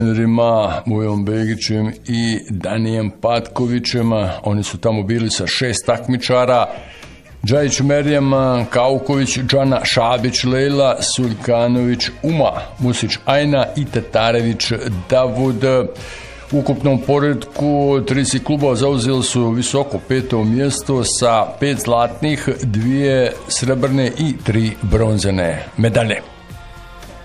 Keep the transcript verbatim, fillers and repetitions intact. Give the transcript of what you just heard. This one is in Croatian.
trenerima Vojom Begićem i Danijem Patkovićem. Oni su tamo bili sa šest takmičara. Džajić Merijem, Kauković, Džana, Šabić, Lejla, Suljkanović, Uma, Musić, Ajna i Tatarević, Davud. U ukupnom poredku trideset klubova zauzeli su visoko peto mjesto sa pet zlatnih, dvije srebrne i tri bronzane medalje.